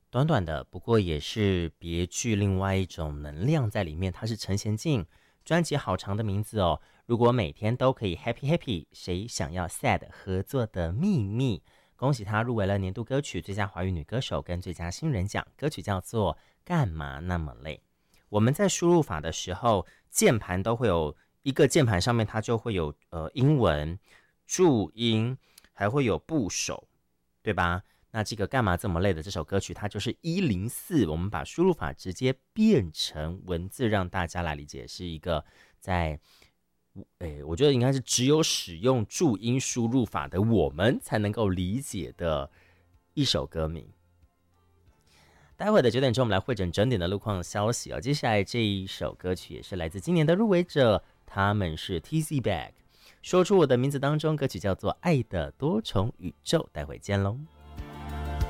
短短的，不过也是别具另外一种能量在里面。它是陈娴静专辑好长的名字哦。如果每天都可以 happy happy， 谁想要 sad 合作的秘密？恭喜她入围了年度歌曲、最佳华语女歌手跟最佳新人奖。歌曲叫做《干嘛那么累》。我们在输入法的时候，键盘都会有一个键盘上面它就会有英文注音，还会有部首，对吧？那这个干嘛这么累的这首歌曲，它就是104，我们把输入法直接变成文字，让大家来理解，是一个在，我觉得应该是只有使用注音输入法的我们才能够理解的一首歌名。待会的9点钟，我们来汇整整点的路况消息哦。接下来这一首歌曲也是来自今年的入围者，他们是 TZ Bag， 说出我的名字当中，歌曲叫做《爱的多重宇宙》。待会见喽。